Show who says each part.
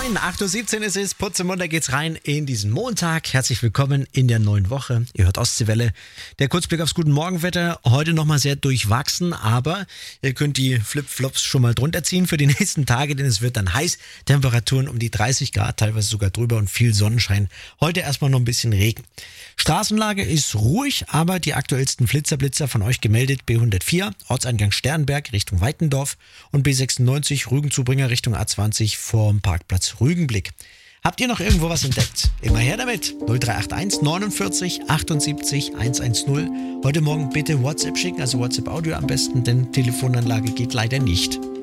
Speaker 1: 9, 8.17 Uhr ist es, Putzemund, geht's rein in diesen Montag. Herzlich willkommen in der neuen Woche. Ihr hört Ostseewelle. Der Kurzblick aufs Guten Morgenwetter, heute nochmal sehr durchwachsen, aber ihr könnt die Flipflops schon mal drunter ziehen für die nächsten Tage, denn es wird dann heiß. Temperaturen um die 30 Grad, teilweise sogar drüber und viel Sonnenschein. Heute erstmal noch ein bisschen Regen. Straßenlage ist ruhig, aber die aktuellsten Blitzer von euch gemeldet. B104, Ortseingang Sternberg Richtung Weitendorf und B96, Rügenzubringer Richtung A20 vorm Parkplatz Rügenblick. Habt ihr noch irgendwo was entdeckt? Immer her damit. 0381 49 78 110. Heute Morgen bitte WhatsApp schicken, also WhatsApp Audio am besten, denn Telefonanlage geht leider nicht.